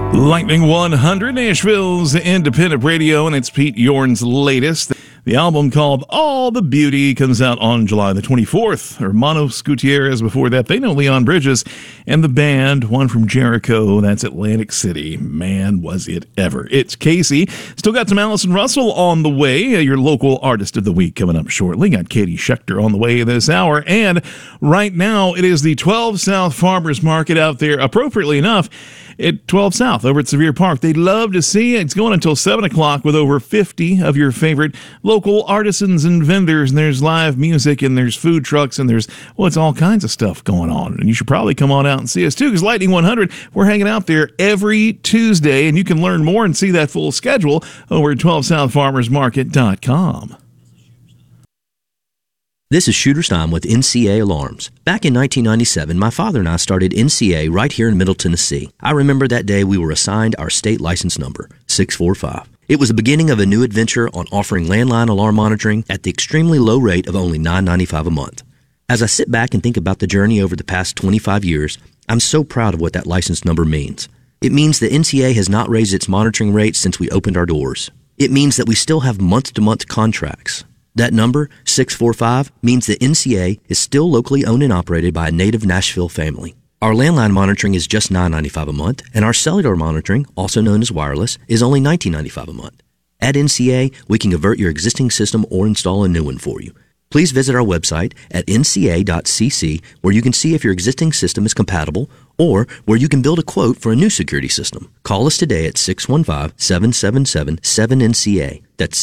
Lightning 100, Nashville's independent radio, and it's Pete Yorn's latest. The album called All the Beauty comes out on July the 24th. Hermanos Gutierrez before that. They know Leon Bridges. And the band, one from Jericho, that's Atlantic City. Man, was it ever. It's Casey. Still got some Allison Russell on the way. Your local artist of the week coming up shortly. Got Katie Schechter on the way this hour. And right now, it is the 12 South Farmers Market out there, appropriately enough, at 12 South over at Sevier Park. They'd love to see you. It's going until 7 o'clock with over 50 of your favorite local artisans and vendors. And there's live music and there's food trucks and there's, well, it's all kinds of stuff going on. And you should probably come on out and see us too, because Lightning 100, we're hanging out there every Tuesday. And you can learn more and see that full schedule over at 12southfarmersmarket.com. This is Shooter Stein with NCA Alarms. Back in 1997, my father and I started NCA right here in Middle Tennessee. I remember that day we were assigned our state license number, 645. It was the beginning of a new adventure on offering landline alarm monitoring at the extremely low rate of only $9.95 a month. As I sit back and think about the journey over the past 25 years, I'm so proud of what that license number means. It means that NCA has not raised its monitoring rates since we opened our doors. It means that we still have month-to-month contracts. That number, 645, means that NCA is still locally owned and operated by a native Nashville family. Our landline monitoring is just $9.95 a month, and our cellular monitoring, also known as wireless, is only $19.95 a month. At NCA, we can convert your existing system or install a new one for you. Please visit our website at nca.cc, where you can see if your existing system is compatible or where you can build a quote for a new security system. Call us today at 615-777-7NCA. That's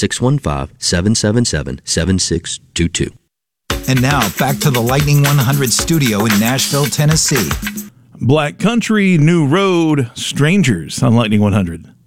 615-777-7622. And now, back to the Lightning 100 studio in Nashville, Tennessee. Black Country, New Road, Strangers on Lightning 100.